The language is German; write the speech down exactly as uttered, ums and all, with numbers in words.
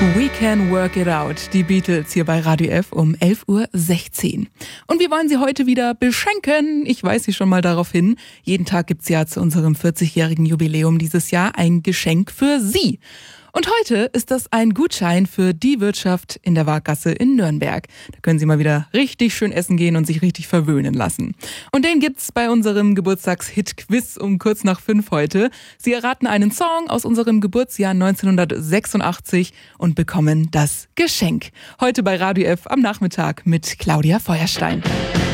We Can Work It Out, die Beatles hier bei Radio F um elf Uhr sechzehn. Und wir wollen Sie heute wieder beschenken. Ich weise Sie schon mal darauf hin. Jeden Tag gibt's ja zu unserem vierzigjährigen Jubiläum dieses Jahr ein Geschenk für Sie. Und heute ist das ein Gutschein für die Wirtschaft in der Waaggasse in Nürnberg. Da können Sie mal wieder richtig schön essen gehen und sich richtig verwöhnen lassen. Und den gibt's bei unserem Geburtstagshit-Quiz um kurz nach fünf heute. Sie erraten einen Song aus unserem Geburtsjahr neunzehnhundertsechsundachtzig und bekommen das Geschenk. Heute bei Radio F am Nachmittag mit Claudia Feuerstein.